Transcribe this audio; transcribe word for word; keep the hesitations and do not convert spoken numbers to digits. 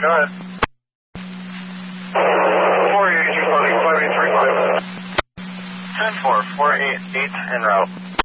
Go ahead. four eight, five eight three five. ten four, four eight eight en route.